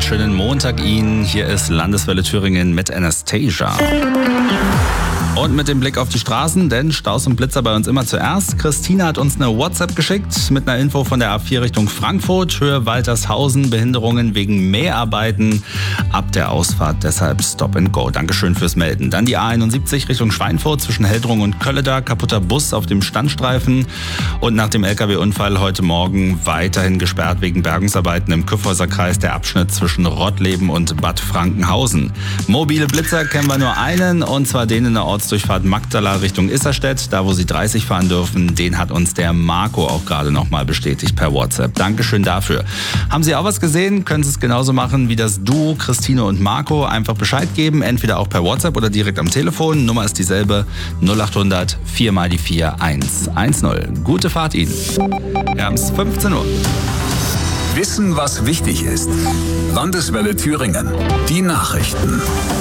schönen Montag Ihnen. Hier ist Landeswelle Thüringen mit Anastasia. Und mit dem Blick auf die Straßen, denn Staus und Blitzer bei uns immer zuerst. Christina hat uns eine WhatsApp geschickt mit einer Info von der A4 Richtung Frankfurt, Höhe Waltershausen, Behinderungen wegen Mäharbeiten ab der Ausfahrt, deshalb Stop and Go. Dankeschön fürs Melden. Dann die A71 Richtung Schweinfurt zwischen Heldrung und Kölleda, kaputter Bus auf dem Standstreifen und nach dem LKW-Unfall heute Morgen weiterhin gesperrt wegen Bergungsarbeiten im Kyffhäuserkreis, der Abschnitt zwischen Rottleben und Bad Frankenhausen. Mobile Blitzer kennen wir nur einen, und zwar den in der Ortsdurchfahrt Magdala Richtung Isserstedt, da wo Sie 30 fahren dürfen. Den hat uns der Marco auch gerade nochmal bestätigt per WhatsApp. Dankeschön dafür. Haben Sie auch was gesehen? Können Sie es genauso machen wie das Duo Christine und Marco. Einfach Bescheid geben, entweder auch per WhatsApp oder direkt am Telefon. Nummer ist dieselbe, 0800 4 mal die 4 110. Gute Fahrt Ihnen. Wir haben es 15 Uhr. Wissen, was wichtig ist. Landeswelle Thüringen. Die Nachrichten.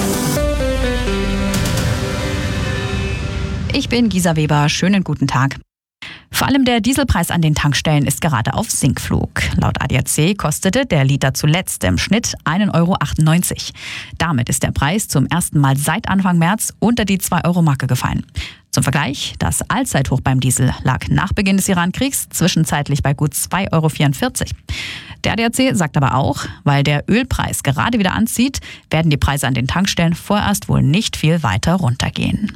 Ich bin Gisa Weber. Schönen guten Tag. Vor allem der Dieselpreis an den Tankstellen ist gerade auf Sinkflug. Laut ADAC kostete der Liter zuletzt im Schnitt 1,98 €. Damit ist der Preis zum ersten Mal seit Anfang März unter die 2-Euro-Marke gefallen. Zum Vergleich, das Allzeithoch beim Diesel lag nach Beginn des Iran-Kriegs zwischenzeitlich bei gut 2,44 €. Der ADAC sagt aber auch, weil der Ölpreis gerade wieder anzieht, werden die Preise an den Tankstellen vorerst wohl nicht viel weiter runtergehen.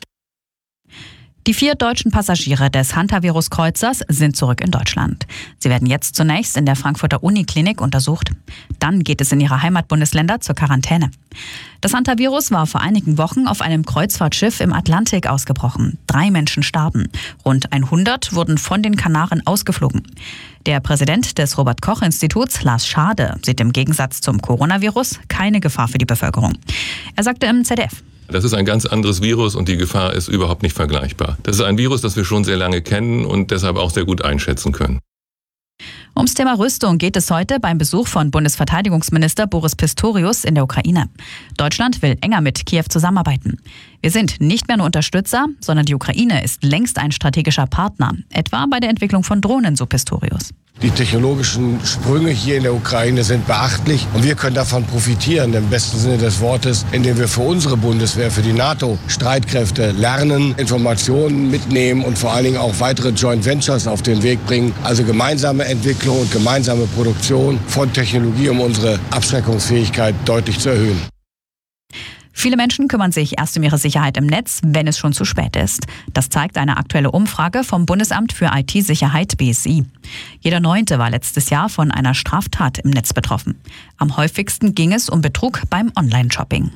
Die 4 deutschen Passagiere des Hantavirus-Kreuzers sind zurück in Deutschland. Sie werden jetzt zunächst in der Frankfurter Uniklinik untersucht. Dann geht es in ihre Heimatbundesländer zur Quarantäne. Das Hantavirus war vor einigen Wochen auf einem Kreuzfahrtschiff im Atlantik ausgebrochen. 3 Menschen starben. Rund 100 wurden von den Kanaren ausgeflogen. Der Präsident des Robert-Koch-Instituts, Lars Schade, sieht im Gegensatz zum Coronavirus keine Gefahr für die Bevölkerung. Er sagte im ZDF: Das ist ein ganz anderes Virus und die Gefahr ist überhaupt nicht vergleichbar. Das ist ein Virus, das wir schon sehr lange kennen und deshalb auch sehr gut einschätzen können. Ums Thema Rüstung geht es heute beim Besuch von Bundesverteidigungsminister Boris Pistorius in der Ukraine. Deutschland will enger mit Kiew zusammenarbeiten. Wir sind nicht mehr nur Unterstützer, sondern die Ukraine ist längst ein strategischer Partner, etwa bei der Entwicklung von Drohnen, so Pistorius. Die technologischen Sprünge hier in der Ukraine sind beachtlich und wir können davon profitieren, im besten Sinne des Wortes, indem wir für unsere Bundeswehr, für die NATO-Streitkräfte lernen, Informationen mitnehmen und vor allen Dingen auch weitere Joint Ventures auf den Weg bringen. Also gemeinsame Entwicklung und gemeinsame Produktion von Technologie, um unsere Abschreckungsfähigkeit deutlich zu erhöhen. Viele Menschen kümmern sich erst um ihre Sicherheit im Netz, wenn es schon zu spät ist. Das zeigt eine aktuelle Umfrage vom Bundesamt für IT-Sicherheit BSI. Jeder 9. war letztes Jahr von einer Straftat im Netz betroffen. Am häufigsten ging es um Betrug beim Online-Shopping.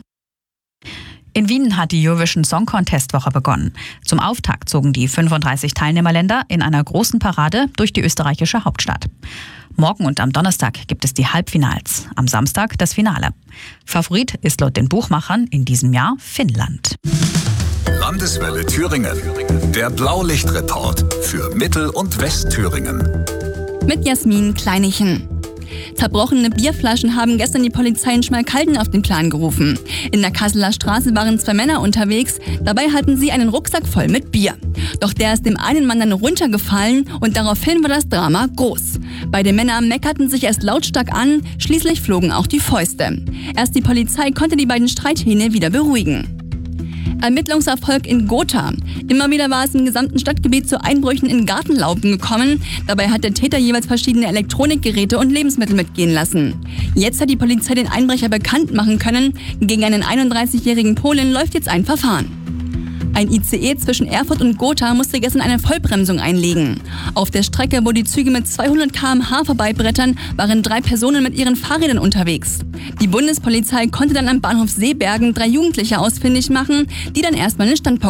In Wien hat die Eurovision Song Contest Woche begonnen. Zum Auftakt zogen die 35 Teilnehmerländer in einer großen Parade durch die österreichische Hauptstadt. Morgen und am Donnerstag gibt es die Halbfinals, am Samstag das Finale. Favorit ist laut den Buchmachern in diesem Jahr Finnland. Landeswelle Thüringen. Der Blaulichtreport für Mittel- und Westthüringen. Mit Jasmin Kleinichen. Zerbrochene Bierflaschen haben gestern die Polizei in Schmalkalden auf den Plan gerufen. In der Kasseler Straße waren 2 Männer unterwegs. Dabei hatten sie einen Rucksack voll mit Bier. Doch der ist dem einen Mann dann runtergefallen und daraufhin war das Drama groß. Beide Männer meckerten sich erst lautstark an, schließlich flogen auch die Fäuste. Erst die Polizei konnte die beiden Streithähne wieder beruhigen. Ermittlungserfolg in Gotha. Immer wieder war es im gesamten Stadtgebiet zu Einbrüchen in Gartenlauben gekommen. Dabei hat der Täter jeweils verschiedene Elektronikgeräte und Lebensmittel mitgehen lassen. Jetzt hat die Polizei den Einbrecher bekannt machen können. Gegen einen 31-jährigen Polen läuft jetzt ein Verfahren. Ein ICE zwischen Erfurt und Gotha musste gestern eine Vollbremsung einlegen. Auf der Strecke, wo die Züge mit 200 km/h vorbeibrettern, waren 3 Personen mit ihren Fahrrädern unterwegs. Die Bundespolizei konnte dann am Bahnhof Seebergen 3 Jugendliche ausfindig machen, die dann erstmal den Standpunkt